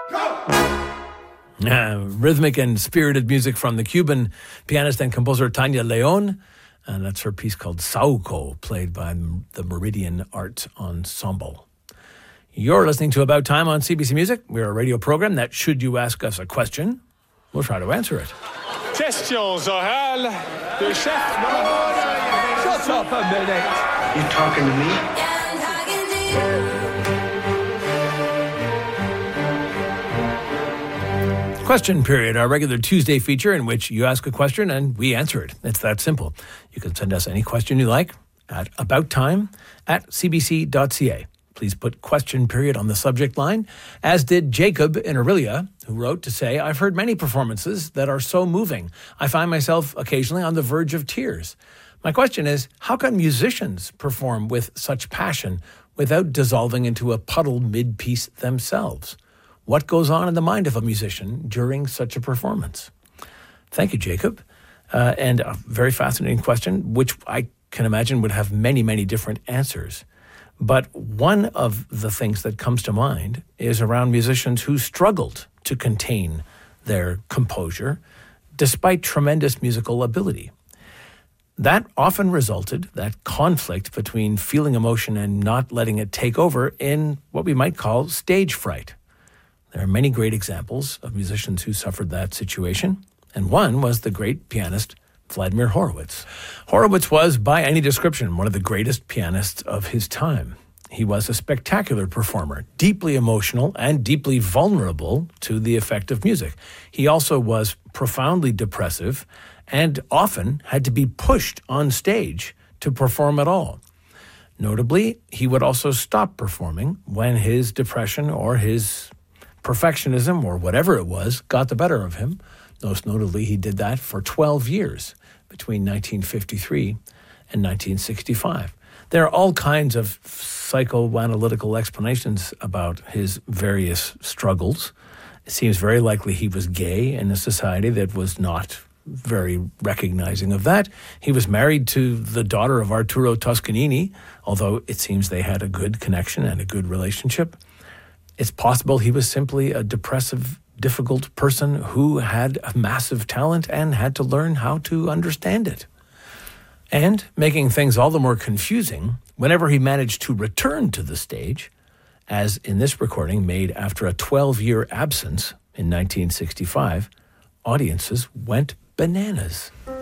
Rhythmic and spirited music from the Cuban pianist and composer Tania León, and that's her piece called Saúco, played by the Meridian Art Ensemble. You're listening to About Time on CBC Music. We're a radio program that, should you ask us a question, we'll try to answer it. Questions orales de chef. Shut up a minute. You talking to me? Question Period, our regular Tuesday feature in which you ask a question and we answer it. It's that simple. You can send us any question you like at abouttime@cbc.ca. Please put Question Period on the subject line, as did Jacob in Aurelia, who wrote to say, I've heard many performances that are so moving. I find myself occasionally on the verge of tears. My question is, how can musicians perform with such passion without dissolving into a puddle mid-piece themselves? What goes on in the mind of a musician during such a performance? Thank you, Jacob. And a very fascinating question, which I can imagine would have many, many different answers. But one of the things that comes to mind is around musicians who struggled to contain their composure despite tremendous musical ability. That often resulted, that conflict between feeling emotion and not letting it take over, in what we might call stage fright. There are many great examples of musicians who suffered that situation, and one was the great pianist Vladimir Horowitz. Horowitz was, by any description, one of the greatest pianists of his time. He was a spectacular performer, deeply emotional and deeply vulnerable to the effect of music. He also was profoundly depressive and often had to be pushed on stage to perform at all. Notably, he would also stop performing when his depression or his perfectionism, or whatever it was, got the better of him. Most notably, he did that for 12 years, between 1953 and 1965. There are all kinds of psychoanalytical explanations about his various struggles. It seems very likely he was gay in a society that was not very recognizing of that. He was married to the daughter of Arturo Toscanini, although it seems they had a good connection and a good relationship. It's possible he was simply a depressive, difficult person who had a massive talent and had to learn how to understand it. And, making things all the more confusing, whenever he managed to return to the stage, as in this recording made after a 12-year absence in 1965, audiences went bananas.